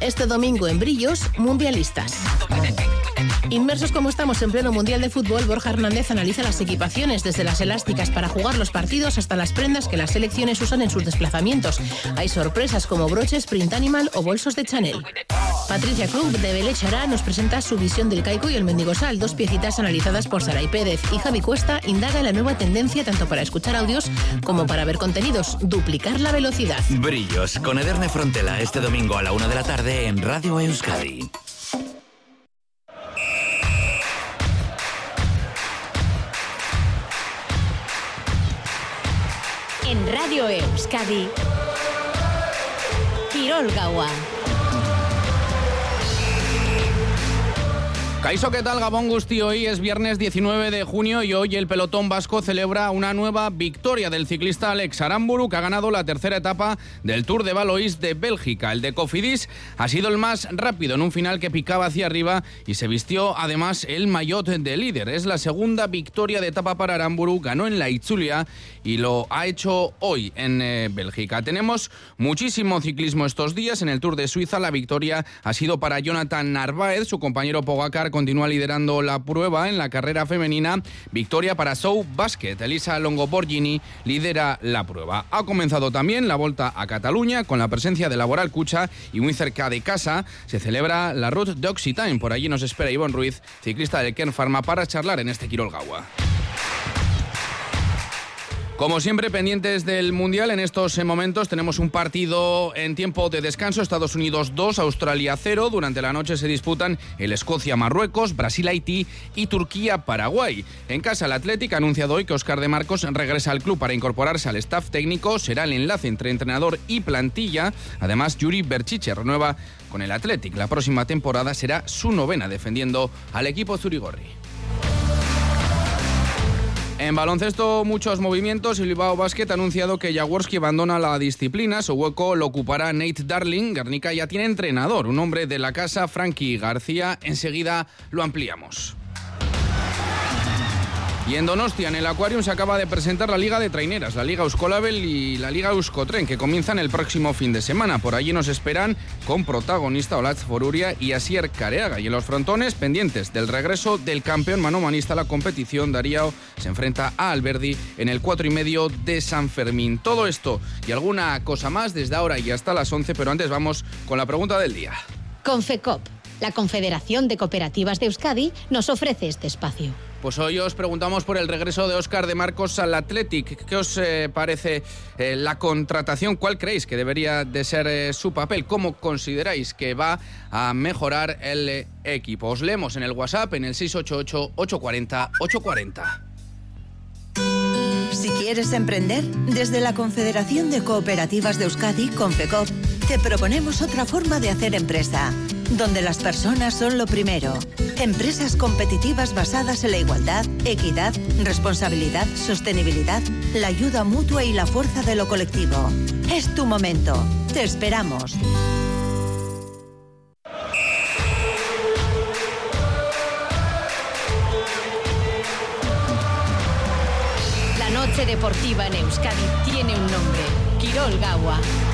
Este domingo en Brillos, mundialistas. Inmersos como estamos en pleno Mundial de Fútbol, Borja Hernández analiza las equipaciones, desde las elásticas para jugar los partidos hasta las prendas que las selecciones usan en sus desplazamientos. Hay sorpresas como broches, print animal o bolsos de Chanel. Patricia Klug de Belechará nos presenta su visión del caico y el mendigosal, dos piecitas analizadas por Saray Pérez. Y Javi Cuesta indaga en la nueva tendencia tanto para escuchar audios como para ver contenidos: duplicar la velocidad. Brillos con Ederne Frontela, este domingo a la 1 de la tarde en Radio Euskadi. En Radio Euskadi, Kirol Gaua. Kaixo, ¿qué tal? Gabón Gusti, hoy es viernes 19 de junio y hoy el pelotón vasco celebra una nueva victoria del ciclista Alex Aramburu, que ha ganado la tercera etapa del Tour de Valois de Bélgica. El de Cofidis ha sido el más rápido en un final que picaba hacia arriba y se vistió además el maillot de líder. Es la segunda victoria de etapa para Aramburu, ganó en la Itzulia y lo ha hecho hoy en Bélgica. Tenemos muchísimo ciclismo estos días. En el Tour de Suiza la victoria ha sido para Jonathan Narváez, su compañero Pogacar continúa liderando la prueba. En la carrera femenina, victoria para Sou Basket. Elisa Longoborghini lidera la prueba. Ha comenzado también la Volta a Cataluña con la presencia de Laboral Cucha y muy cerca de casa se celebra la Route d'Occitane. Por allí nos espera Ivonne Ruiz, ciclista del Kern Pharma, para charlar en este Kirol Gaua. Como siempre, pendientes del Mundial, en estos momentos tenemos un partido en tiempo de descanso. Estados Unidos 2, Australia 0. Durante la noche se disputan el Escocia-Marruecos, Brasil-Haití y Turquía-Paraguay. En casa, el Athletic ha anunciado hoy que Óscar de Marcos regresa al club para incorporarse al staff técnico. Será el enlace entre entrenador y plantilla. Además, Yuri Berchiche renueva con el Athletic. La próxima temporada será su 9ª defendiendo al equipo zurigorri. En baloncesto, muchos movimientos. El Bilbao Basket ha anunciado que Jaworski abandona la disciplina. Su hueco lo ocupará Nate Darling. Guernica ya tiene entrenador, un hombre de la casa, Frankie García. Enseguida lo ampliamos. Y en Donostia, en el Aquarium, se acaba de presentar la Liga de Traineras, la Liga Euskolabel y la Liga Euskotren, que comienzan el próximo fin de semana. Por allí nos esperan con protagonista Olatz Foruria y Asier Careaga. Y en los frontones, pendientes del regreso del campeón manomanista a la competición, Dariao se enfrenta a Alberdi en el 4:30 de San Fermín. Todo esto y alguna cosa más desde ahora y hasta las 11, pero antes vamos con la pregunta del día. Confecop, la Confederación de Cooperativas de Euskadi, nos ofrece este espacio. Pues hoy os preguntamos por el regreso de Óscar de Marcos al Athletic. ¿Qué os parece la contratación? ¿Cuál creéis que debería de ser su papel? ¿Cómo consideráis que va a mejorar el equipo? Os leemos en el WhatsApp en el 688-840-840. Si quieres emprender, desde la Confederación de Cooperativas de Euskadi, Confecop, te proponemos otra forma de hacer empresa, donde las personas son lo primero. Empresas competitivas basadas en la igualdad, equidad, responsabilidad, sostenibilidad, la ayuda mutua y la fuerza de lo colectivo. Es tu momento. Te esperamos. La noche deportiva en Euskadi tiene un nombre: Kirol Gaua.